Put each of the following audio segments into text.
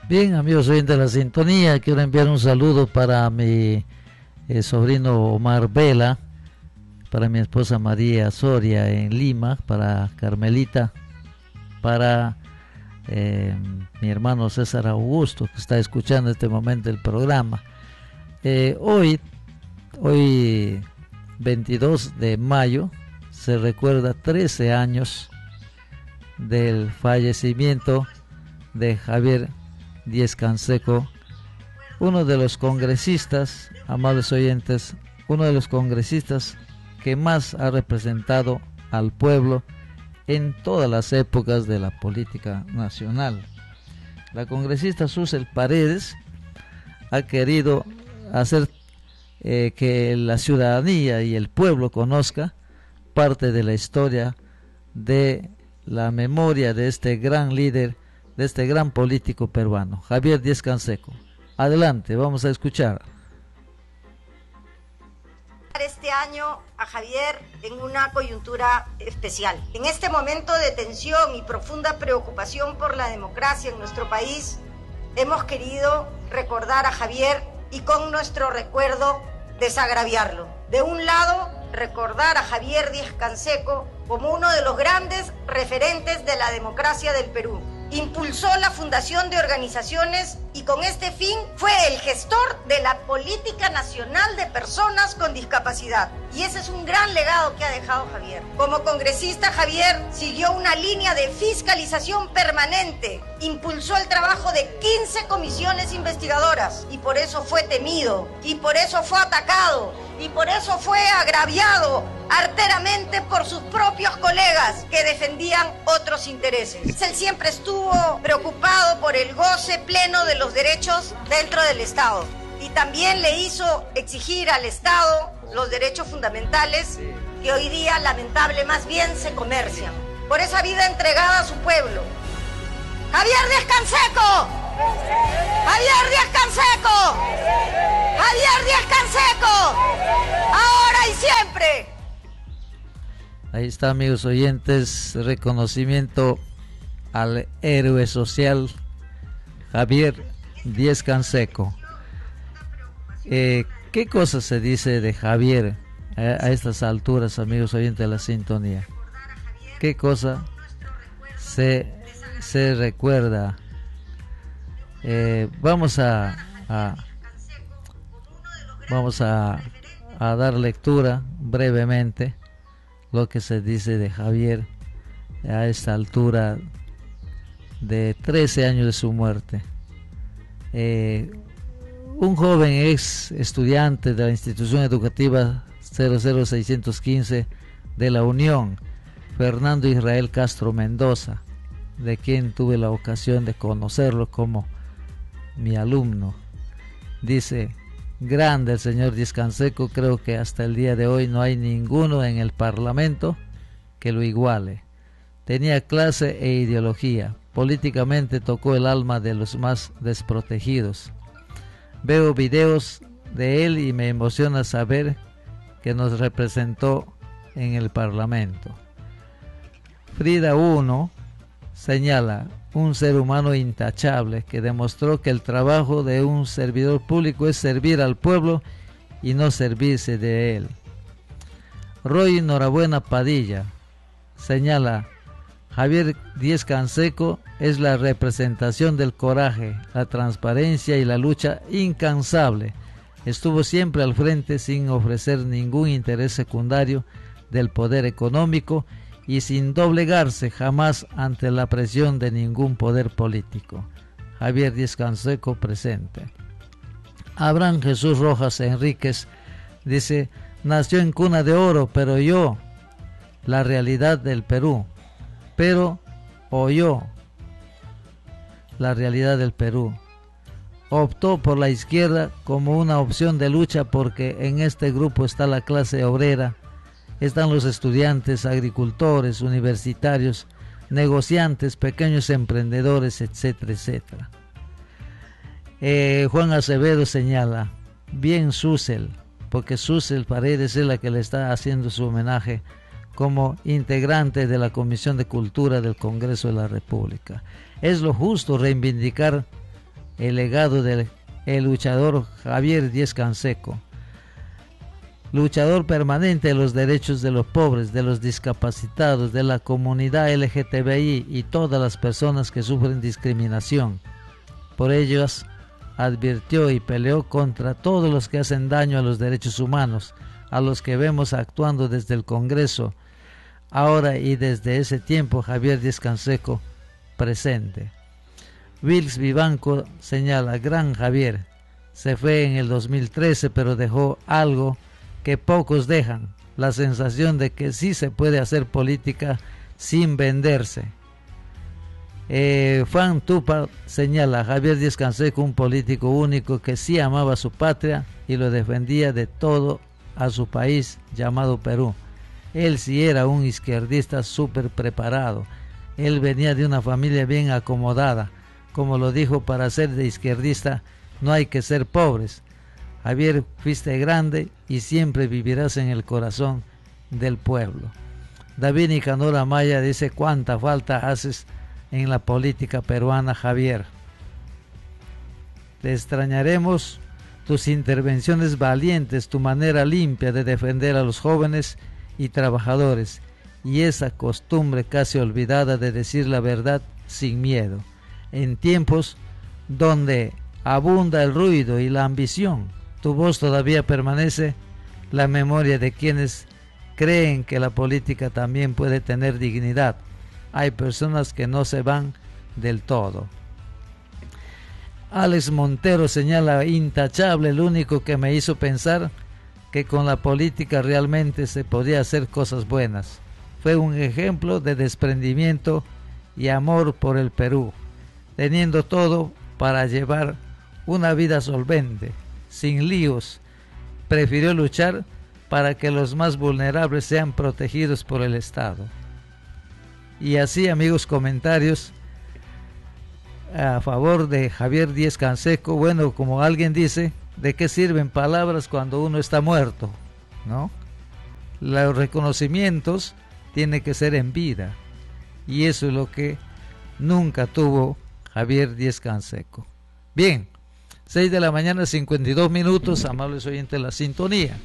Bien, amigos oyentes de la sintonía, quiero enviar un saludo para mi sobrino Omar Vela, para mi esposa María Soria en Lima, para Carmelita, para mi hermano César Augusto, que está escuchando en este momento el programa. Hoy 22 de mayo se recuerda 13 años del fallecimiento de Javier Díez-Canseco, uno de los congresistas, amables oyentes, uno de los congresistas que más ha representado al pueblo en todas las épocas de la política nacional. La congresista Susel Paredes ha querido hacer que la ciudadanía y el pueblo conozca parte de la historia, de la memoria de este gran líder, de este gran político peruano, Javier Díez-Canseco. Adelante, vamos a escuchar. Este año a Javier en una coyuntura especial. En este momento de tensión y profunda preocupación por la democracia en nuestro país, hemos querido recordar a Javier y con nuestro recuerdo desagraviarlo. De un lado, recordar a Javier Díez-Canseco como uno de los grandes referentes de la democracia del Perú. Impulsó la fundación de organizaciones y con este fin fue el gestor de la política nacional de personas con discapacidad. Y ese es un gran legado que ha dejado Javier. Como congresista, Javier siguió una línea de fiscalización permanente, impulsó el trabajo de 15 comisiones investigadoras y por eso fue temido, y por eso fue atacado, y por eso fue agraviado arteramente por sus propios colegas que defendían otros intereses. Él siempre estuvo preocupado por el goce pleno de los derechos dentro del Estado y también le hizo exigir al Estado los derechos fundamentales que hoy día lamentable más bien se comercian. Por esa vida entregada a su pueblo. ¡Javier Díez-Canseco! ¡¡Javier Díez-Canseco! ¡Javier Díez-Canseco! ¡Ahora y siempre! Ahí está, amigos oyentes, reconocimiento al héroe social Javier Díez-Canseco. ¿Qué cosa se dice de Javier a estas alturas, amigos oyentes de la sintonía? ¿Qué cosa se recuerda? Vamos a dar lectura brevemente lo que se dice de Javier a esta altura de 13 años de su muerte. Un joven ex estudiante de la institución educativa 00615 de la Unión, Fernando Israel Castro Mendoza, de quien tuve la ocasión de conocerlo como mi alumno, dice: grande el señor Díez-Canseco, creo que hasta el día de hoy no hay ninguno en el Parlamento que lo iguale. Tenía clase e ideología, políticamente tocó el alma de los más desprotegidos. Veo videos de él y me emociona saber que nos representó en el Parlamento. Frida 1 señala: un ser humano intachable que demostró que el trabajo de un servidor público es servir al pueblo y no servirse de él. Roy Norabuena Padilla señala: Javier Díez-Canseco es la representación del coraje, la transparencia y la lucha incansable. Estuvo siempre al frente sin ofrecer ningún interés secundario del poder económico y sin doblegarse jamás ante la presión de ningún poder político. Javier Díez-Canseco presente. Abraham Jesús Rojas Enríquez dice: nació en cuna de oro, pero oyó la realidad del Perú. Optó por la izquierda como una opción de lucha porque en este grupo está la clase obrera, están los estudiantes, agricultores, universitarios, negociantes, pequeños emprendedores, etcétera, etcétera. Juan Acevedo señala: bien Susel, porque Susel Paredes es la que le está haciendo su homenaje como integrante de la Comisión de Cultura del Congreso de la República. Es lo justo reivindicar el legado del luchador Javier Díez Canseco, luchador permanente de los derechos de los pobres, de los discapacitados, de la comunidad LGTBI y todas las personas que sufren discriminación. Por ellos advirtió y peleó contra todos los que hacen daño a los derechos humanos, a los que vemos actuando desde el Congreso, ahora y desde ese tiempo Javier Díez Canseco presente. Wilks Vivanco señala, gran Javier, se fue en el 2013, pero dejó algo que pocos dejan, la sensación de que sí se puede hacer política sin venderse. Juan Tupa señala, Javier Díez Canseco, un político único que sí amaba a su patria y lo defendía de todo a su país llamado Perú. Él sí era un izquierdista súper preparado. Él venía de una familia bien acomodada. Como lo dijo, para ser de izquierdista no hay que ser pobres. Javier, fuiste grande y siempre vivirás en el corazón del pueblo. David Nicanor Amaya dice, cuánta falta haces en la política peruana, Javier. Te extrañaremos tus intervenciones valientes, tu manera limpia de defender a los jóvenes y trabajadores, y esa costumbre casi olvidada de decir la verdad sin miedo. En tiempos donde abunda el ruido y la ambición, tu voz todavía permanece la memoria de quienes creen que la política también puede tener dignidad. Hay personas que no se van del todo. Alex Montero señala, intachable, el único que me hizo pensar que con la política realmente se podía hacer cosas buenas. Fue un ejemplo de desprendimiento y amor por el Perú, teniendo todo para llevar una vida solvente, sin líos. Prefirió luchar para que los más vulnerables sean protegidos por el Estado. Y así, amigos, comentarios a favor de Javier Díez Canseco. Bueno, como alguien dice, ¿de qué sirven palabras cuando uno está muerto? ¿No? Los reconocimientos tienen que ser en vida, y eso es lo que nunca tuvo Javier Díez Canseco. Bien, 6 de la mañana, 52 minutos, amables oyentes de la sintonía,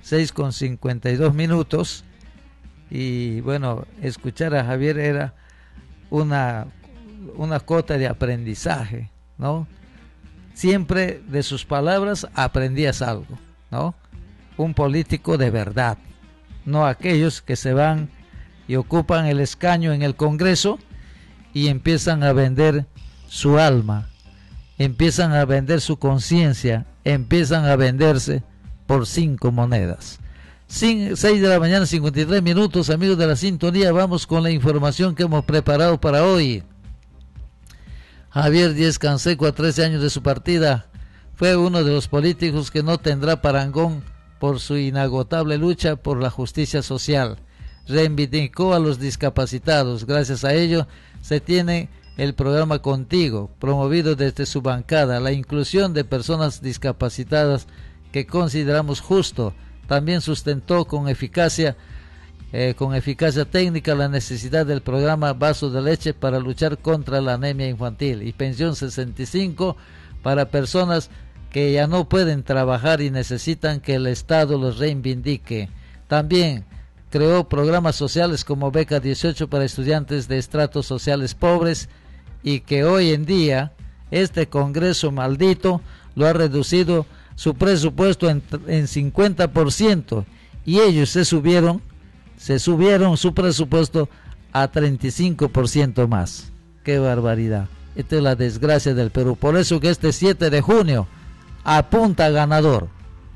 6:52. Y bueno, escuchar a Javier era una cota de aprendizaje, ¿no? Siempre de sus palabras aprendías algo, ¿no? Un político de verdad, no aquellos que se van y ocupan el escaño en el Congreso y empiezan a vender su alma, empiezan a vender su conciencia, empiezan a venderse por 5 monedas. 6 de la mañana, 53 minutos, amigos de la sintonía. Vamos con la información que hemos preparado para hoy. Javier Díez Canseco, a 13 años de su partida, fue uno de los políticos que no tendrá parangón por su inagotable lucha por la justicia social. Reivindicó a los discapacitados. Gracias a ello se tiene el programa Contigo, promovido desde su bancada, la inclusión de personas discapacitadas que consideramos justo. También sustentó con eficacia técnica la necesidad del programa Vaso de Leche para luchar contra la anemia infantil y pensión 65 para personas que ya no pueden trabajar y necesitan que el Estado los reivindique. También creó programas sociales como Beca 18 para estudiantes de estratos sociales pobres, y que hoy en día este Congreso maldito lo ha reducido su presupuesto en 50%, y ellos se subieron su presupuesto a 35% más. ¡Qué barbaridad! Esta es la desgracia del Perú. Por eso que este 7 de junio apunta a ganador.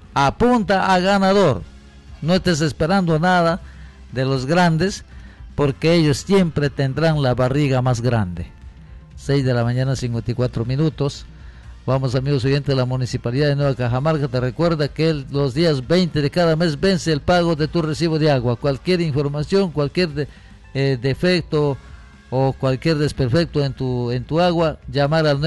No estés esperando nada de los grandes, porque ellos siempre tendrán la barriga más grande. 6 de la mañana, 54 minutos. Vamos, amigos oyentes, de la Municipalidad de Nueva Cajamarca te recuerda que los días 20 de cada mes vence el pago de tu recibo de agua. Cualquier información, cualquier defecto o cualquier desperfecto en tu agua, llamar al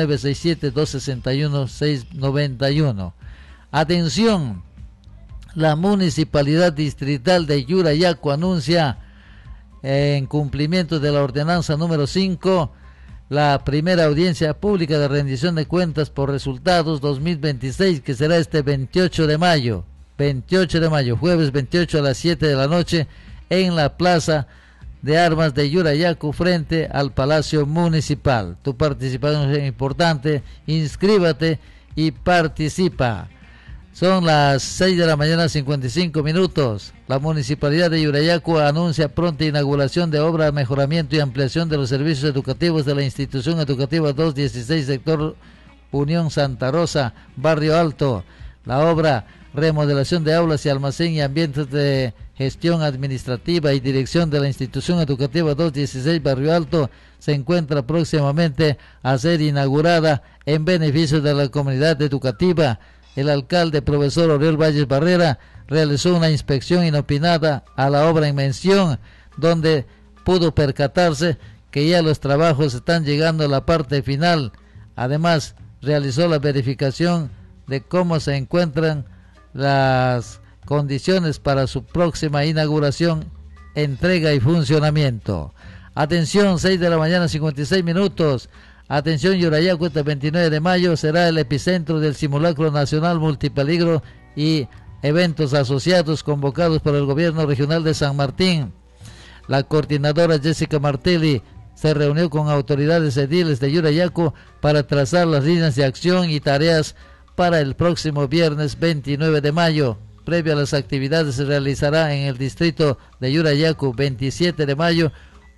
967-261-691. Atención, la Municipalidad Distrital de Yurayacu anuncia, en cumplimiento de la ordenanza número 5, la primera audiencia pública de rendición de cuentas por resultados 2026, que será este 28 de mayo, jueves 28 a las 7 de la noche, en la Plaza de Armas de Yurayacu, frente al Palacio Municipal. Tu participación es importante, inscríbate y participa. Son las 6 de la mañana, 55 minutos. La Municipalidad de Yurayacu anuncia pronta inauguración de obra, mejoramiento y ampliación de los servicios educativos de la Institución Educativa 216, sector Unión Santa Rosa, Barrio Alto. La obra, remodelación de aulas y almacén y ambientes de gestión administrativa y dirección de la Institución Educativa 216, Barrio Alto, se encuentra próximamente a ser inaugurada en beneficio de la comunidad educativa. El alcalde, profesor Oriol Valles Barrera, realizó una inspección inopinada a la obra en mención, donde pudo percatarse que ya los trabajos están llegando a la parte final. Además, realizó la verificación de cómo se encuentran las condiciones para su próxima inauguración, entrega y funcionamiento. Atención, 6 de la mañana, 56 minutos. Atención, Yurayacu, este 29 de mayo será el epicentro del simulacro nacional multipeligro y eventos asociados convocados por el gobierno regional de San Martín. La coordinadora Jessica Martelli se reunió con autoridades ediles de Yurayacu para trazar las líneas de acción y tareas para el próximo viernes 29 de mayo. Previo a las actividades se realizará en el distrito de Yurayacu, 27 de mayo,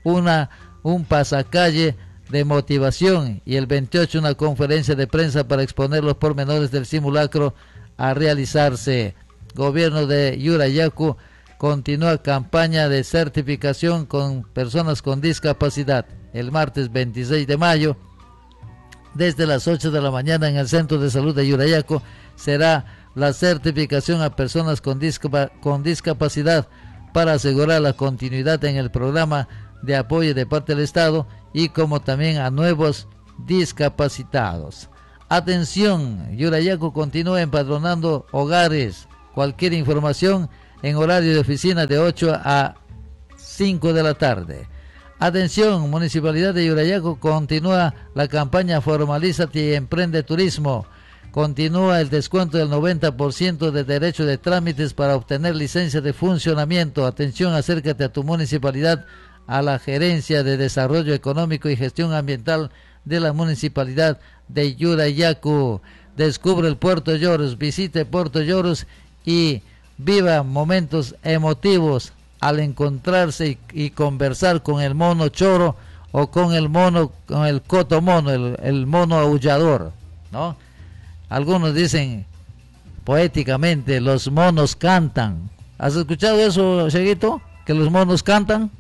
un pasacalle de motivación, y el 28 una conferencia de prensa para exponer los pormenores del simulacro a realizarse. Gobierno de Yurayacu continúa campaña de certificación con personas con discapacidad. El martes 26 de mayo, desde las 8 de la mañana, en el Centro de Salud de Yurayacu, será la certificación a personas con discapacidad para asegurar la continuidad en el programa de apoyo de parte del Estado, y como también a nuevos discapacitados. Atención, Yurayacu continúa empadronando hogares. Cualquier información en horario de oficina de 8 a 5 de la tarde. Atención, Municipalidad de Yurayacu continúa la campaña Formalízate y Emprende Turismo. Continúa el descuento del 90% de derecho de trámites para obtener licencia de funcionamiento. Atención, acércate a tu municipalidad, a la Gerencia de Desarrollo Económico y Gestión Ambiental de la Municipalidad de Yurayacu. Descubre el Puerto Lloros, visite Puerto Lloros y viva momentos emotivos al encontrarse y conversar con el mono choro o con el coto mono, el mono aullador, ¿no? Algunos dicen poéticamente, los monos cantan. ¿Has escuchado eso, Cheguito? ¿Que los monos cantan?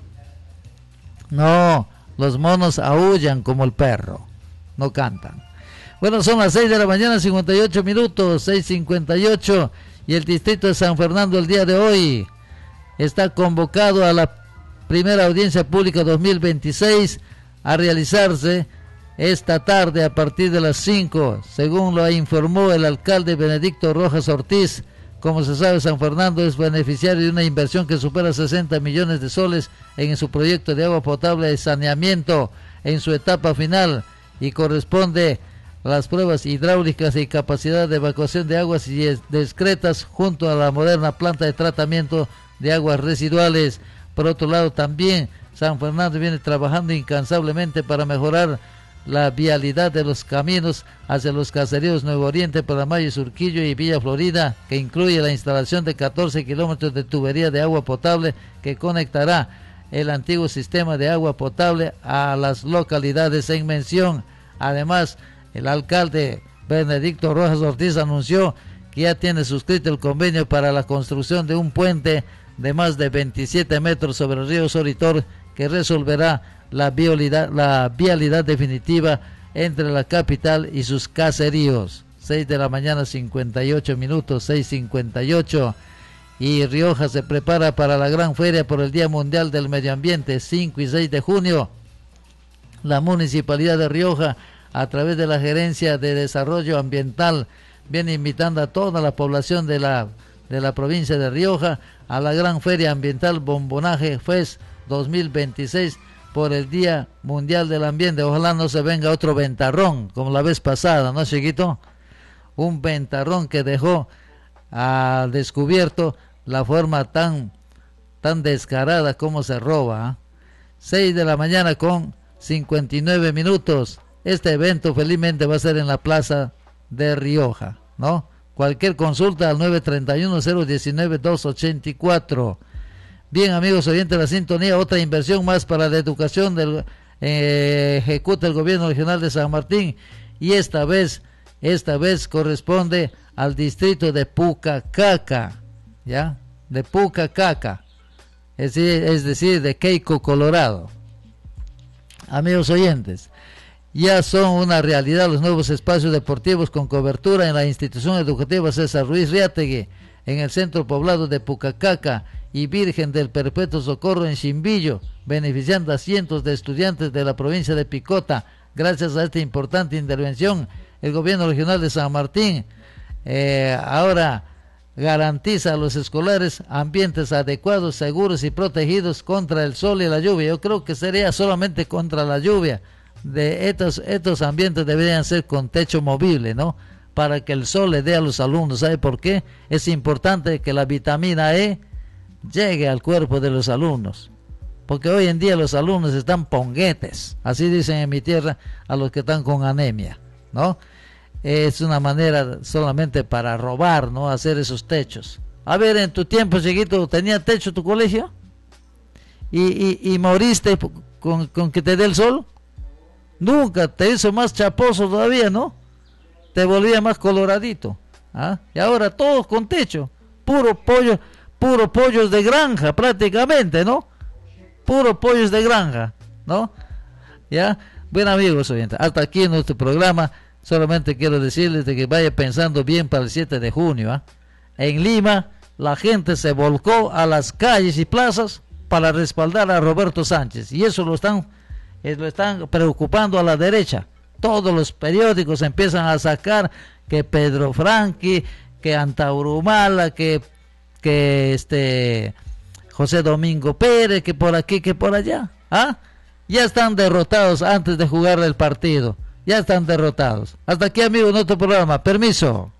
No, los monos aullan como el perro, no cantan. Bueno, son las 6 de la mañana, 58 minutos, 6:58, y el distrito de San Fernando el día de hoy está convocado a la primera audiencia pública 2026 a realizarse esta tarde a partir de las 5, según lo informó el alcalde Benedicto Rojas Ortiz. Como se sabe, San Fernando es beneficiario de una inversión que supera 60 millones de soles en su proyecto de agua potable y saneamiento en su etapa final, y corresponde a las pruebas hidráulicas y capacidad de evacuación de aguas y discretas junto a la moderna planta de tratamiento de aguas residuales. Por otro lado, también San Fernando viene trabajando incansablemente para mejorar la vialidad de los caminos hacia los caseríos Nuevo Oriente, Paramayo, Surquillo y Villa Florida, que incluye la instalación de 14 kilómetros de tubería de agua potable que conectará el antiguo sistema de agua potable a las localidades en mención. Además, el alcalde Benedicto Rojas Ortiz anunció que ya tiene suscrito el convenio para la construcción de un puente de más de 27 metros sobre el río Soritor, que resolverá la vialidad definitiva entre la capital y sus caseríos. 6 de la mañana, 58 minutos, 6:58. Y Rioja se prepara para la gran feria por el Día Mundial del Medio Ambiente, 5 y 6 de junio. La Municipalidad de Rioja, a través de la Gerencia de Desarrollo Ambiental, viene invitando a toda la población de la provincia de Rioja a la gran feria ambiental Bombonaje Fest 2026, por el Día Mundial del Ambiente. Ojalá no se venga otro ventarrón, como la vez pasada, ¿no, chiquito? Un ventarrón que dejó al descubierto la forma tan descarada como se roba. 6 de la mañana con 59 minutos. Este evento felizmente va a ser en la Plaza de Rioja, ¿no? Cualquier consulta al 931-019-284. Bien, amigos oyentes de la sintonía, otra inversión más para la educación ejecuta el gobierno regional de San Martín, y esta vez corresponde al distrito de Pucacaca, ¿ya? De Pucacaca, es decir, de Queico, Colorado. Amigos oyentes, ya son una realidad los nuevos espacios deportivos con cobertura en la institución educativa César Ruiz Riátegui, en el centro poblado de Pucacaca, y Virgen del Perpetuo Socorro en Chimbillo, beneficiando a cientos de estudiantes de la provincia de Picota. Gracias a esta importante intervención, el gobierno regional de San Martín ahora garantiza a los escolares ambientes adecuados, seguros y protegidos contra el sol y la lluvia. Yo creo que sería solamente contra la lluvia. De estos ambientes deberían ser con techo movible, ¿no? Para que el sol le dé a los alumnos. ¿Sabe por qué? Es importante que la vitamina E llegue al cuerpo de los alumnos, porque hoy en día los alumnos están ponguetes, así dicen en mi tierra a los que están con anemia, ¿no? Es una manera solamente para robar, ¿no? Hacer esos techos. A ver, en tu tiempo, chiquito, ¿tenía techo tu colegio? ¿Y moriste con que te dé el sol? Nunca, te hizo más chaposo todavía, ¿no? Te volvía más coloradito, ¿ah? Y ahora todos con techo, puro pollos de granja prácticamente, ¿no? Puro pollos de granja, ¿no? Ya, bueno, amigos oyentes, hasta aquí en nuestro programa. Solamente quiero decirles de que vaya pensando bien para el 7 de junio, ¿eh? En Lima la gente se volcó a las calles y plazas para respaldar a Roberto Sánchez, y eso lo están preocupando a la derecha. Todos los periódicos empiezan a sacar que Pedro Franqui, que Antaurumala, que José Domingo Pérez, que por aquí, que por allá, ¿ah? Ya están derrotados antes de jugar el partido, ya están derrotados. Hasta aquí, amigos, nuestro programa. Permiso.